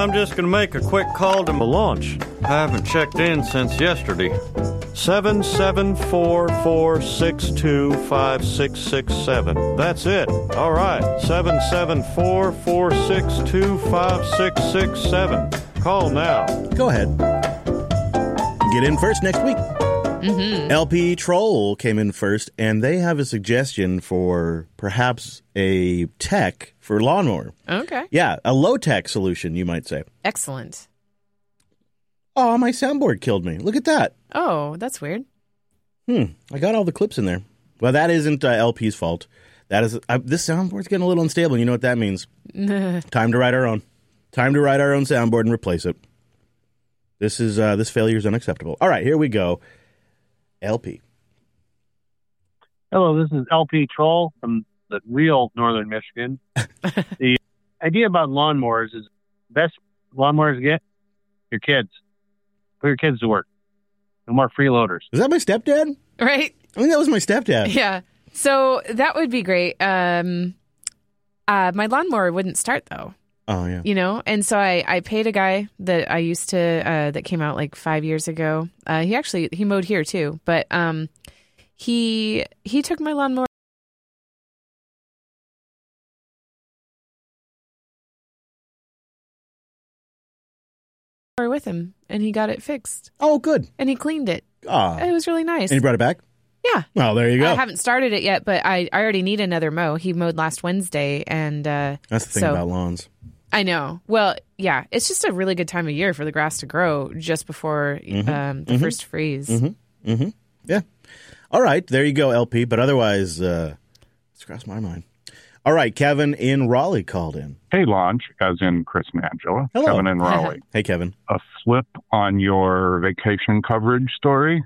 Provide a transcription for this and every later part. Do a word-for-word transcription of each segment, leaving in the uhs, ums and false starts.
I'm just going to make a quick call to my launch. I haven't checked in since yesterday. seven seven four four six two five six six seven. That's it. All right. seven seven four four six two five six six seven. Call now. Go ahead. Get in first next week. Mm-hmm. L P Troll came in first, and they have a suggestion for perhaps a tech for lawnmower. Okay. Yeah, a low-tech solution, you might say. Excellent. Oh, my soundboard killed me. Look at that. Oh, that's weird. Hmm, I got all the clips in there. Well, that isn't uh, L P's fault. That is uh, this soundboard's getting a little unstable. You know what that means? Time to write our own. Time to write our own soundboard and replace it. This is uh, this failure is unacceptable. All right, here we go. L P. Hello, this is L P Troll from the real Northern Michigan. The idea about lawnmowers is best lawnmowers to get your kids. Put your kids to work. No more freeloaders. Is that my stepdad? Right? I think that was my stepdad. Yeah. So that would be great. Um, uh, my lawnmower wouldn't start, though. Oh, yeah. You know, and so I, I paid a guy that I used to, uh, that came out like five years ago. Uh, he actually, he mowed here too, but um, he, he took my lawnmower with him and he got it fixed. Oh, good. And he cleaned it. Oh. It was really nice. And he brought it back? Yeah. Well, there you go. I haven't started it yet, but I, I already need another mow. He mowed last Wednesday and uh, that's the thing so, about lawns. I know. Well, yeah, it's just a really good time of year for the grass to grow just before Mm-hmm. um, the mm-hmm. first freeze. Mm-hmm. Mm-hmm. Yeah. All right. There you go, L P. But otherwise, uh, it's crossed my mind. All right. Kevin in Raleigh called in. Hey, Launch, as in Chris and Angela. Hello. Kevin in Raleigh. Hey, Kevin. A flip on your vacation coverage story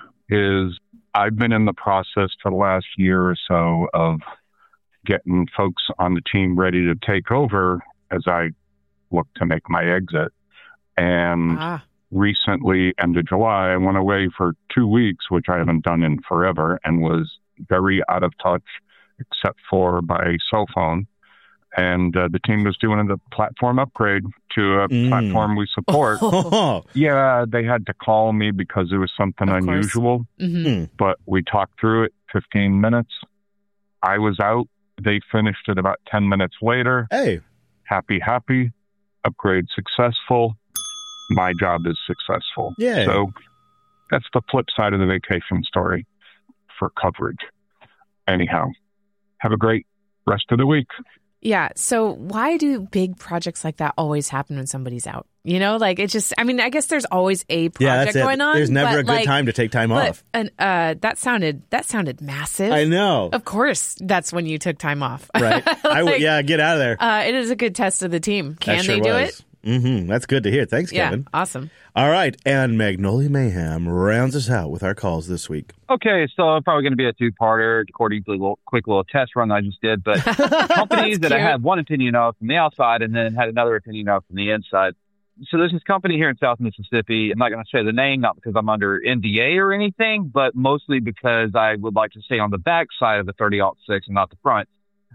is I've been in the process for the last year or so of getting folks on the team ready to take over as I look to make my exit. And Ah. recently, end of July, I went away for two weeks, which I haven't done in forever, and was very out of touch, except for by cell phone. And uh, the team was doing the platform upgrade to a Mm. platform we support. Oh. Yeah, they had to call me because it was something Of course. unusual, Mhm. but we talked through it fifteen minutes. I was out. They finished it about ten minutes later. Hey. Happy, happy. Upgrade successful. My job is successful. Yeah. So that's the flip side of the vacation story for coverage. Anyhow, have a great rest of the week. Yeah. So why do big projects like that always happen when somebody's out? You know, like it just, I mean, I guess there's always a project Yeah, that's it. going on. There's never but a good like, time to take time but, off. And uh, that sounded, that sounded massive. I know. Of course, that's when you took time off. Right. I w- Like, yeah, get out of there. Uh, it is a good test of the team. Can That sure they do was. it? Mm-hmm. That's good to hear. Thanks, Yeah. Kevin. Awesome. All right. And Magnolia Mayhem rounds us out with our calls this week. Okay, so probably going to be a two-parter according to the little, quick little test run I just did. But companies that I cute. had one opinion of from the outside and then had another opinion of from the inside. So there's this company here in South Mississippi. I'm not going to say the name, not because I'm under N D A or anything, but mostly because I would like to stay on the back side of the thirty aught six and not the front.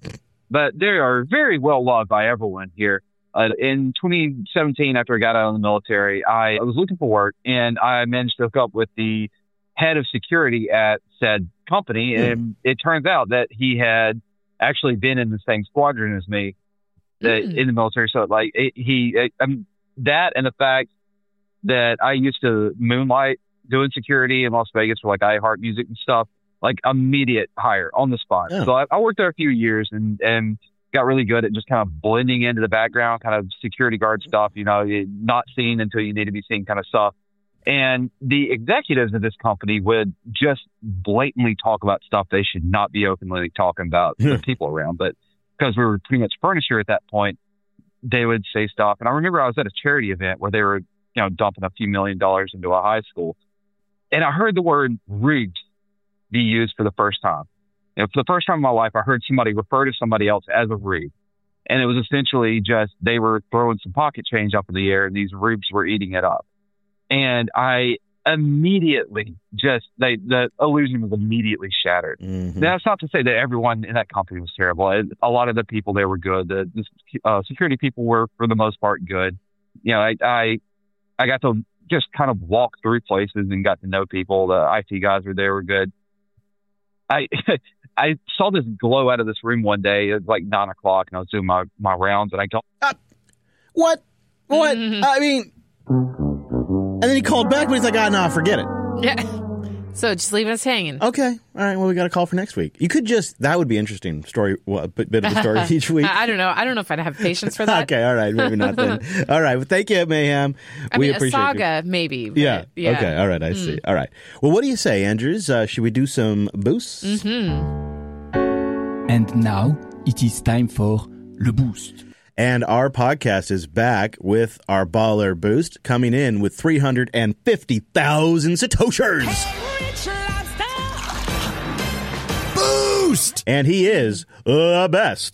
But they are very well loved by everyone here. Uh, in twenty seventeen, after I got out of the military, I, I was looking for work, and I managed to hook up with the head of security at said company. Hmm. And it turns out that he had actually been in the same squadron as me uh, Mm. in the military. So, like, it, he, it, um, that and the fact that I used to moonlight doing security in Las Vegas for like iHeart Music and stuff, like immediate hire on the spot. Yeah. So I, I worked there a few years and, and got really good at just kind of blending into the background, kind of security guard stuff, you know, not seen until you need to be seen kind of stuff. And the executives of this company would just blatantly talk about stuff they should not be openly talking about with people around. But because we were pretty much furniture at that point, they would say stuff. And I remember I was at a charity event where they were, you know, dumping a few million dollars into a high school. And I heard the word rigged be used for the first time. You know, for the first time in my life, I heard somebody refer to somebody else as a rig. And it was essentially just they were throwing some pocket change up in the air and these rubes were eating it up. And I immediately just, they, the illusion was immediately shattered. Mm-hmm. Now, that's not to say that everyone in that company was terrible. A lot of the people there were good. The, the uh, security people were, for the most part, good. you know, I, I, I got to just kind of walk through places and got to know people. The I T guys were there, were good. I, I saw this glow out of this room one day. It was like nine o'clock and I was doing my, my rounds and I go, uh, what, what? Mm-hmm. I mean, and then he called back, but he's like, ah, oh, no, forget it. Yeah. So just leaving us hanging. Okay. All right. Well, we got a call for next week. You could just, that would be interesting. Story, well, a bit of the story each week. I don't know. I don't know if I'd have patience for that. Okay. All right. Maybe not then. All right. Well, thank you, Mayhem. I we mean, appreciate a saga, you. maybe. But, yeah. yeah. Okay. All right. I mm. see. All right. Well, what do you say, Andrews? Uh, should we do some boosts? Mm-hmm. And now it is time for Le Boost. And our podcast is back with our baller boost, coming in with three hundred fifty thousand Satoshis. Boost! And he is the best.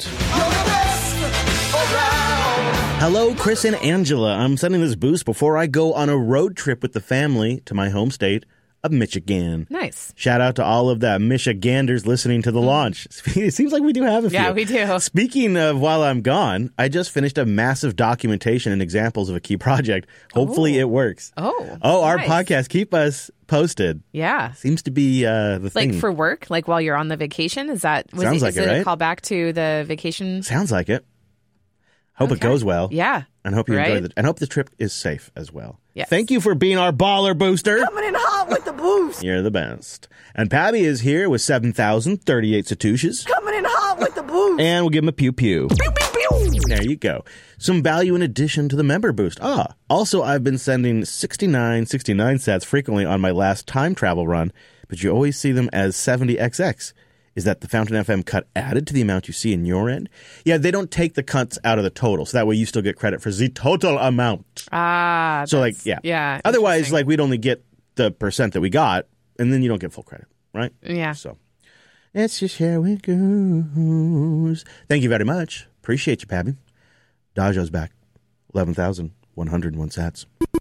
Hello, Chris and Angela. I'm sending this boost before I go on a road trip with the family to my home state of Michigan. Nice. Shout out to all of the Michiganders listening to the launch. It seems like we do have a few. Yeah, we do. Speaking of while I'm gone, I just finished a massive documentation and examples of a key project. Hopefully oh. it works. Oh, Oh, our nice. podcast. Keep us posted. Yeah. Seems to be uh, the thing. Like for work? Like while you're on the vacation? Is that, was Sounds it, like is it, it right? a call back to the vacation? Sounds like it. Hope Okay. it goes well. Yeah. And hope you Right? enjoy it. And hope the trip is safe as well. Yes. Thank you for being our baller booster. Coming in hot with the boost. You're the best. And Pabby is here with seven thousand thirty-eight Satoshis. Coming in hot with the boost. And we'll give him a pew pew. Pew, pew, pew. There you go. Some value in addition to the member boost. Ah, also I've been sending sixty-nine sixty-nine sats frequently on my last time travel run, but you always see them as seventy X X. Is that the Fountain F M cut added to the amount you see in your end? Yeah, they don't take the cuts out of the total, so that way you still get credit for the total amount. Ah. So like, that's- yeah. Yeah. Otherwise, interesting. like, we'd only get the percent that we got, and then you don't get full credit, right? Yeah. So it's just how it goes. Thank you very much. Appreciate you, Pabby. Dajo's back. eleven thousand one hundred one sats.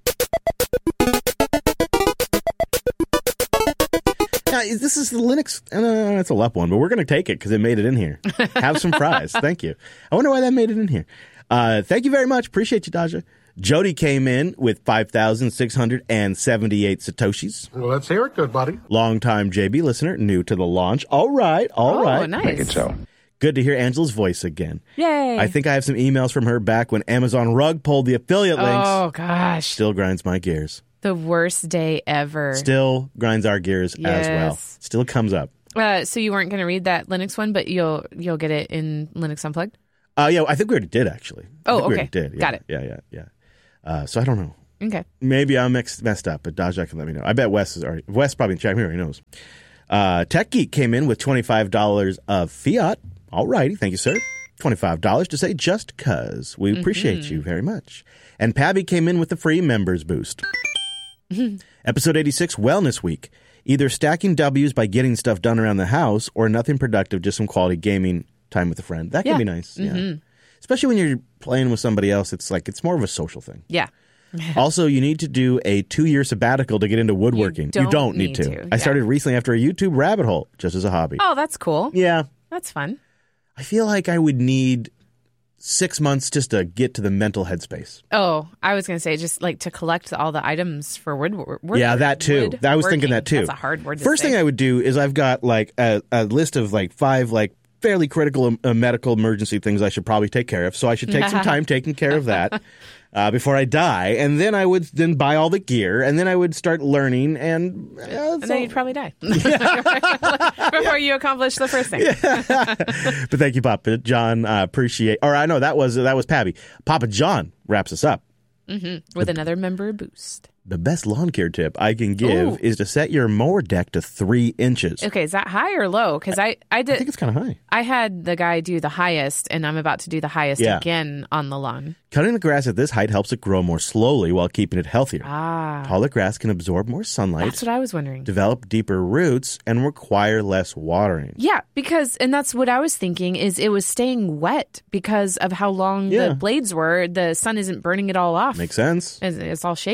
Now, this is the Linux. Uh, it's a L U P one, but we're going to take it because it made it in here. Have some fries. Thank you. I wonder why that made it in here. Uh, thank you very much. Appreciate you, Daja. Jody came in with five thousand six hundred seventy-eight Satoshis. Well, let's hear it, good buddy. Longtime J B listener, new to the launch. All right. All oh, right. nice. Make it so. Good to hear Angela's voice again. Yay. I think I have some emails from her back when Amazon Rug pulled the affiliate links. Oh, gosh. Still grinds my gears. The worst day ever. Still grinds our gears as well. Yes. Still comes up. Uh, so you weren't going to read that Linux one, but you'll you'll get it in Linux Unplugged? Uh, yeah, I think we already did, actually. I Oh, think we okay. already did. Yeah, Got it. Yeah, yeah, yeah. Uh, so I don't know. Okay. Maybe I'm mixed, messed up, but Daja can let me know. I bet Wes is already. Wes probably in chat. He already knows. Uh, Tech Geek came in with twenty-five dollars of fiat. All righty. Thank you, sir. twenty-five dollars to say just cuz. We appreciate Mm-hmm. you very much. And Pabby came in with the free members boost. Episode eighty-six, Wellness Week. Either stacking W's by getting stuff done around the house or nothing productive, just some quality gaming time with a friend. That can Yeah. be nice. Yeah. Mm-hmm. Especially when you're playing with somebody else, it's like it's more of a social thing. Yeah. Also, you need to do a two-year sabbatical to get into woodworking. You don't need, need to. to, I yeah. started recently after a YouTube rabbit hole, just as a hobby. Oh, that's cool. Yeah. That's fun. I feel like I would need six months just to get to the mental headspace. Oh, I was going to say just like to collect all the items for wood. wood Yeah, that too. wood I was thinking working. that too. That's a hard word to First say. thing I would do is I've got like a, a list of like five like fairly critical uh, medical emergency things I should probably take care of. So I should take some time taking care of that uh, before I die. And then I would then buy all the gear and then I would start learning and... Uh, And so- then you'd probably die before you accomplish the first thing. But thank you, Papa John. Uh, appreciate... Or I know that was that was Pabby. Papa John wraps us up. With another member boost. The best lawn care tip I can give Ooh. is to set your mower deck to three inches. Okay, is that high or low? Because I, I I did. think it's kind of high. I had the guy do the highest, and I'm about to do the highest Yeah. again on the lawn. Cutting the grass at this height helps it grow more slowly while keeping it healthier. Ah, Taller grass can absorb more sunlight, that's what I was wondering. develop deeper roots, and require less watering. Yeah, because, and that's what I was thinking, is it was staying wet because of how long Yeah. the blades were. The sun isn't burning it all off. Makes sense. It's, it's all shaded.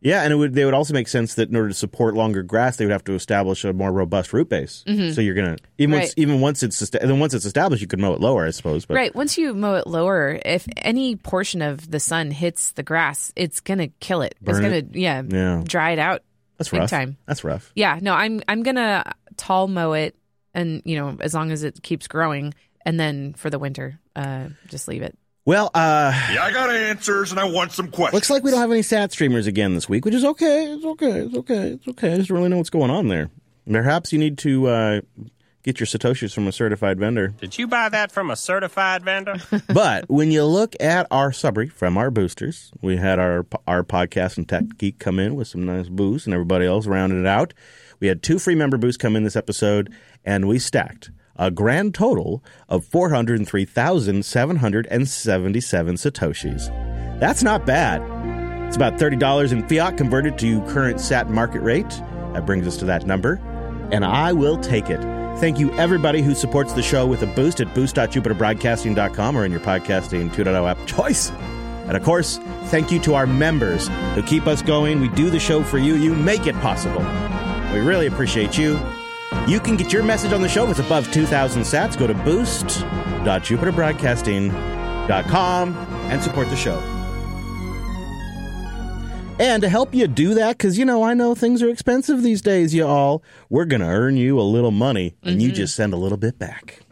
Yeah, and it would. They would also make sense that in order to support longer grass, they would have to establish a more robust root base. Mm-hmm. So you're gonna even Right. once, even once it's esta- then once it's established, you could mow it lower, I suppose. But Right. Once you mow it lower, if any portion of the sun hits the grass, it's gonna kill it. it's Burn gonna it? yeah, Yeah. dry it out. that's big rough. time. That's rough. Yeah. No, I'm I'm gonna tall mow it, and you know, as long as it keeps growing, and then for the winter, uh, just leave it. Well, uh, Yeah, I got answers and I want some questions. looks like we don't have any sat streamers again this week, which is okay. It's okay. It's okay. It's okay. I just don't really know what's going on there. Perhaps you need to uh, get your Satoshis from a certified vendor. Did you buy that from a certified vendor? But when you look at our summary from our boosters, we had our our podcast and Tech Geek come in with some nice boosts, and everybody else rounded it out. We had two free member boosts come in this episode, and we stacked a grand total of four hundred three thousand seven hundred seventy-seven Satoshis. That's not bad. It's about thirty dollars in fiat converted to current sat market rate. That brings us to that number, and I will take it. Thank you, everybody who supports the show with a boost at boost dot jupiter broadcasting dot com or in your podcasting two point oh app choice. And of course, thank you to our members who keep us going. We do the show for you. You make it possible. We really appreciate you. You can get your message on the show if it's above two thousand sats. Go to boost dot jupiter broadcasting dot com and support the show. And to help you do that, because, you know, I know things are expensive these days, you all, we're going to earn you a little money, and Mm-hmm. you just send a little bit back.